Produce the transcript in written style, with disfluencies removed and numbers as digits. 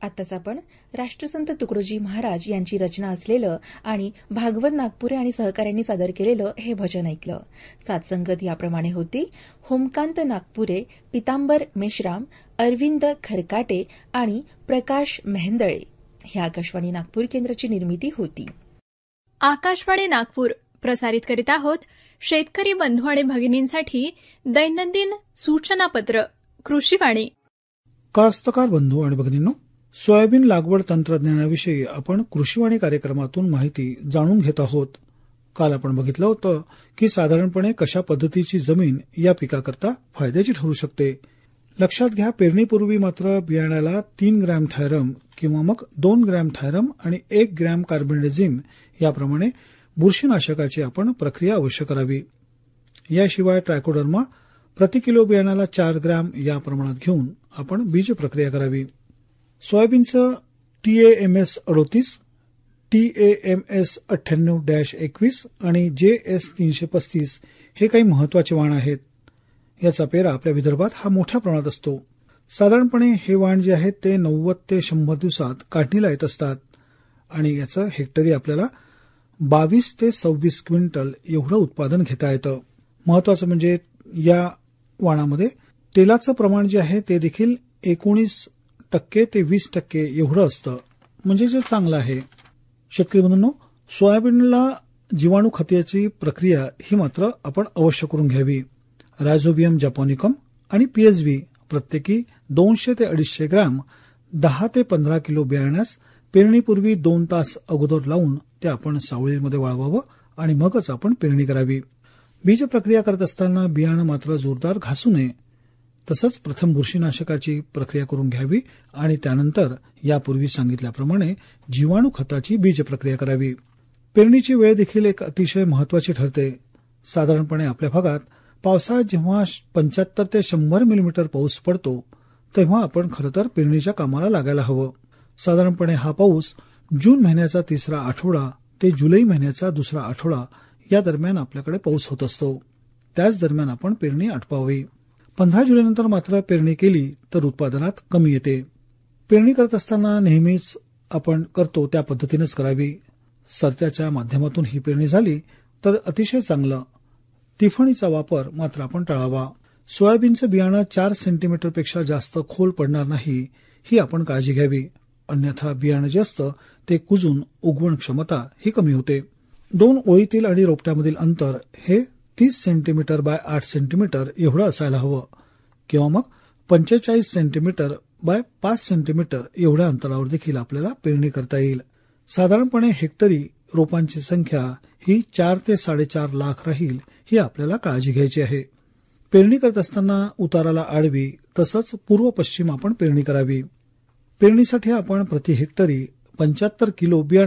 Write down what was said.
आताच आपण राष्ट्रसंत तुकडोजी महाराज यांची रचना असलेलं आणि भागवत नागपुरे आणि सहकाऱ्यांनी सादर केलेलं हे भजन ऐकलं. साथसंगत याप्रमाणे होती: होमकांत नागपुरे, पितांबर मेश्राम, अरविंद खरकाटे आणि प्रकाश मेहेंदळे. ही आकाशवाणी नागपूर केंद्राची निर्मिती होती. आकाशवाणी नागपूर प्रसारित करीत आहोत शेतकरी बंधू आणि भगिनींसाठी दैनंदिन सूचनापत्र कृषीवाणी. कास्तकार बंधू आणि भगिनींनो, सोयाबीन लागवड तंत्रज्ञानाविषयी आपण कृषीवाणी कार्यक्रमातून माहिती जाणून घेत आहोत. काल आपण बघितलं होतं की साधारणपणे कशा पद्धतीची जमीन या पिकाकरता फायद्याची ठरू शकते. लक्षात घ्या, पेरणीपूर्वी मात्र बियाण्याला 3 ग्रॅम थायरम किंवा मग 2 ग्रॅम थायरम आणि 1 ग्रॅम कार्बेंडेझिम याप्रमाणे बुरशीनाशकाची आपण प्रक्रिया अवश्य करावी. याशिवाय ट्रायकोडर्मा प्रति किलो बियाण्याला 4 ग्रॅम या प्रमाणात घेऊन आपण बीज प्रक्रिया करावी. सोयाबीनचं TAMS 38, TAMS 98-21 आणि JS 335 हे काही महत्वाचे वाण आहेत. याचा पेरा आपल्या विदर्भात हा मोठ्या प्रमाणात असतो. साधारणपणे हे वाण जे आहेत ते 90 ते 100 दिवसात काढणीला येत असतात आणि याचं हेक्टरी आपल्याला 22 ते 26 क्विंटल एवढं उत्पादन घेता येतं. महत्वाचं या वाणामध्ये तेलाचं प्रमाण जे आहे ते देखील 19% ते 20% एवढं असतं, जे चांगलं आहे. शेतकरी बंधूंनो, सोयाबीनला जीवाणू खताची प्रक्रिया ही मात्र आपण अवश्य करून घ्यावी. रायझोबियम जॅपोनिकम आणि PSB प्रत्येकी 200 ते 250 ग्रॅम 10 ते 15 किलो बियाण्यास पेरणीपूर्वी 2 तास अगोदर लावून ते आपण सावलीमध्ये वाळवावं आणि मगच आपण पेरणी करावी. बीज प्रक्रिया करत असताना बियाणं मात्र जोरदार घासू नये. तसंच प्रथम बुरशीनाशकाची प्रक्रिया करून घ्यावी आणि त्यानंतर यापूर्वी सांगितल्याप्रमाणे जीवाणू खताची बीज प्रक्रिया करावी. पेरणीची वेळ देखील एक अतिशय महत्वाची ठरते. साधारणपणे आपल्या भागात पावसाळ्यात जेव्हा 75 ते 100 मिलीमीटर पाऊस पडतो तेव्हा आपण खरं तर पेरणीच्या कामाला लागायला हवं. साधारणपणे हा पाऊस जून महिन्याचा 3रा आठवडा ते जुलै महिन्याचा 2रा आठवडा या दरम्यान आपल्याकडे पाऊस होत असतो. त्याच दरम्यान आपण पेरणी आटपावी. 15 जुलैनंतर मात्र पेरणी केली तर उत्पादनात कमी येते. पेरणी करत असताना नेहमीच आपण करतो त्या पद्धतीनेच करावी. सरत्याच्या माध्यमातून ही पेरणी झाली तर अतिशय चांगलं. तिफणीचा वापर मात्र आपण टाळावा. सोयाबीनचं बियाणं 4 सेंटीमीटरपेक्षा जास्त खोल पडणार नाही ही आपण काळजी घ्यावी. अन्यथा बियाणं जे असतं ते कुजून उगवण क्षमता ही कमी होते. 2 ओळीतील आणि रोपट्यामधील अंतर हे 30 सेंटीमीटर बाय 8 सेंटीमीटर एवढं असायला हवं किंवा मग 45 सेंटीमीटर बाय 5 सेंटीमीटर एवढ्या अंतरावर देखील आपल्याला पेरणी करता येईल. साधारणपणे हेक्टरी रोपांची संख्या ही 4 ते 4.5 लाख राहील ही आपल्याला काळजी घ्यायची आहे. पेरणी करत असताना उताराला आडवी तसंच पूर्व पश्चिम आपण पेरणी करावी. पेरणीसाठी आपण प्रति हेक्टरी 75 किलो बियाणं